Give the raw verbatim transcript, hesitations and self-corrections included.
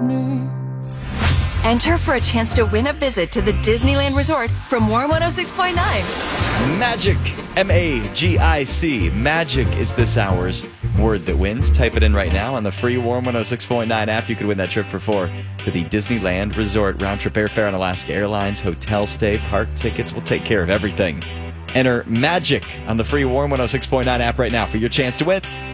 me. Enter for a chance to win a visit to the Disneyland Resort from Warm one oh six point nine. Magic, M A G I C. Magic is this hour's word that wins. Type it in right now on the free Warm one oh six point nine app. You could win that trip for four to the Disneyland Resort. Round-trip airfare on Alaska Airlines, hotel stay, park tickets. We'll take care of everything. Enter Magic on the free Warm one oh six point nine app right now for your chance to win.